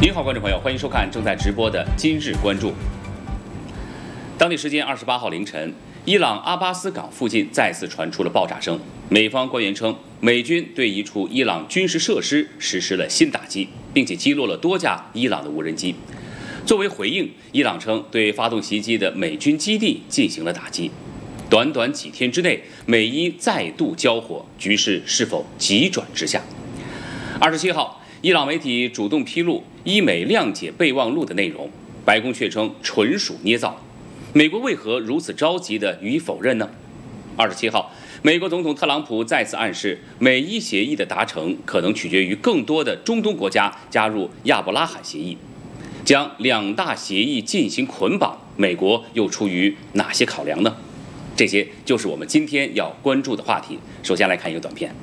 您好，观众朋友，欢迎收看正在直播的《今日关注》。当地时间28号凌晨，伊朗阿巴斯港附近再次传出了爆炸声。美方官员称，美军对一处伊朗军事设施实施了新打击，并且击落了多架伊朗的无人机。作为回应，伊朗称对发动袭击的美军基地进行了打击。短短几天之内，美伊再度交火，局势是否急转直下？27号，伊朗媒体主动披露伊美谅解备忘录的内容，白宫却称纯属捏造。美国为何如此着急地予以否认呢？27号，美国总统特朗普再次暗示，美伊协议的达成可能取决于更多的中东国家加入亚伯拉罕协议。将两大协议进行捆绑，美国又出于哪些考量呢？这些就是我们今天要关注的话题。首先来看一个短片。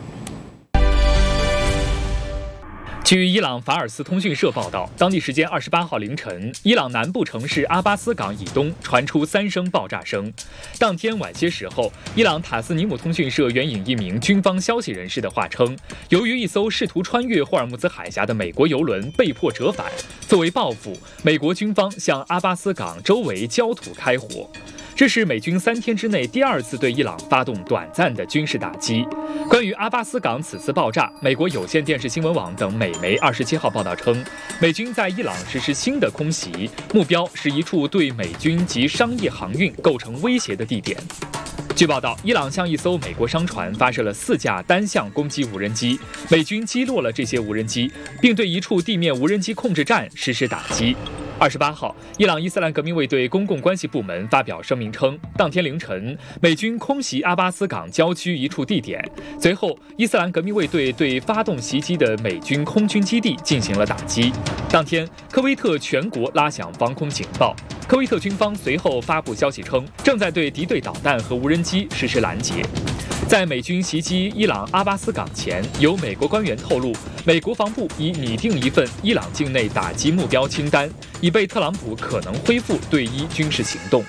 据伊朗法尔斯通讯社报道，当地时间28号凌晨，伊朗南部城市阿巴斯港以东传出3声爆炸声。当天晚些时候，伊朗塔斯尼姆通讯社援引一名军方消息人士的话称，由于一艘试图穿越霍尔木兹海峡的美国油轮被迫折返，作为报复，美国军方向阿巴斯港周围焦土开火。这是美军3天之内第2次对伊朗发动短暂的军事打击。关于阿巴斯港此次爆炸，美国有线电视新闻网等美媒27号报道称，美军在伊朗实施新的空袭，目标是一处对美军及商业航运构成威胁的地点。据报道，伊朗向一艘美国商船发射了4架单向攻击无人机，美军击落了这些无人机，并对一处地面无人机控制站实施打击。28号，伊朗伊斯兰革命卫队公共关系部门发表声明称，当天凌晨，美军空袭阿巴斯港郊区一处地点，随后伊斯兰革命卫队对发动袭击的美军空军基地进行了打击。当天，科威特全国拉响防空警报，科威特军方随后发布消息称，正在对敌对导弹和无人机实施拦截。在美军袭击伊朗阿巴斯港前，有美国官员透露，美国防部已拟定一份伊朗境内打击目标清单，以备特朗普可能恢复对伊军事行动。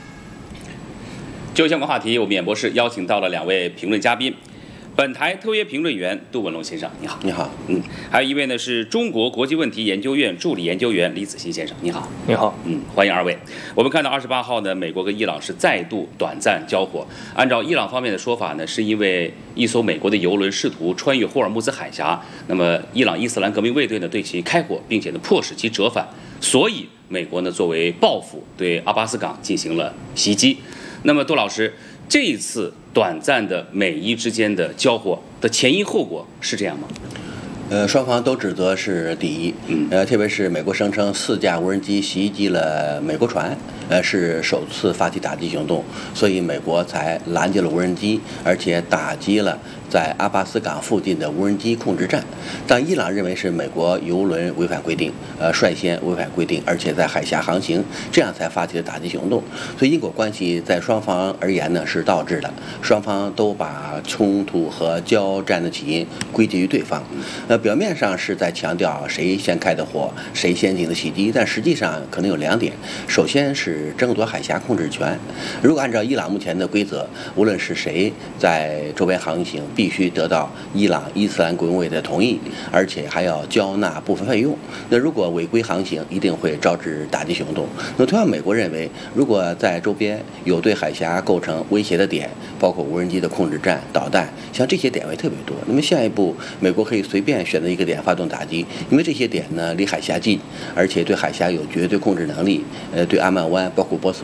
就相关话题，我们演播室邀请到了2位评论嘉宾。本台特约评论员杜文龙先生，你好。 你好。 还有一位呢是中国国际问题研究院助理研究员李子欣先生，你好。 你好。 欢迎2位。我们看到28号呢，美国跟伊朗是再度短暂交火。按照伊朗方面的说法呢，是因为一艘美国的油轮试图穿越霍尔木兹海峡，那么伊朗伊斯兰革命卫队呢对其开火，并且呢迫使其折返，所以美国呢作为报复对阿巴斯港进行了袭击。那么杜老师，这一次短暂的美伊之间的交火的前因后果是这样吗？ 双方都指责是敌意，特别是美国声称4架无人机袭击了美国船，是首次发起打击行动，所以美国才拦截了无人机，而且打击了在阿巴斯港附近的无人机控制站。但伊朗认为是美国油轮违反规定，率先违反规定，而且在海峡航行，这样才发起了打击行动。所以因果关系在双方而言呢是倒置的，双方都把冲突和交战的起因归结于对方。表面上是在强调谁先开的火，谁先进行的袭击，但实际上可能有2点。首先是争夺海峡控制权。如果按照伊朗目前的规则，无论是谁在周边航行，必须得到伊朗伊斯兰革命卫队的同意，而且还要交纳部分费用。那如果违规航行，一定会招致打击行动。那同样，美国认为，如果在周边有对海峡构成威胁的点，包括无人机的控制站、导弹，像这些点位特别多，那么下一步美国可以随便选择一个点发动打击，因为这些点呢离海峡近，而且对海峡有绝对控制能力，对阿曼湾包括波斯